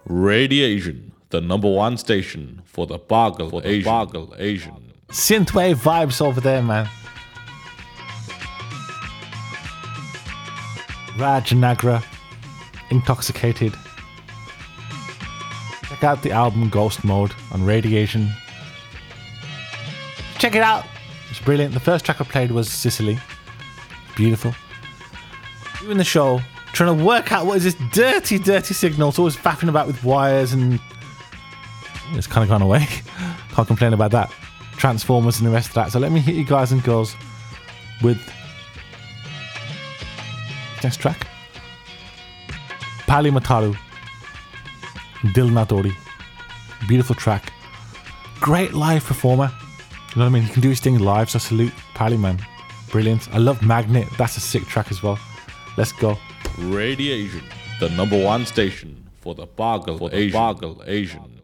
Radiation, the #1 station for the Bargle Asian. Synthwave vibes over there, man. Raj Nagra, Intoxicated. Check out the album Ghost Mode on Radiation. Check it out. It's brilliant. The first track I played was Sicily. Beautiful. Doing the show, trying to work out what is this dirty signal. It's always faffing about with wires and it's kind of gone away. Can't complain about that. Transformers and the rest of that. So let me hit you guys and girls with next track. Pali Mataru, Dil Nadori. Beautiful track. Great live performer. You know what I mean? He can do his thing live, so salute Pali, man. Brilliant. I love Magnet. That's a sick track as well. Let's go. Radiation, the #1 station for the Bargle Asian.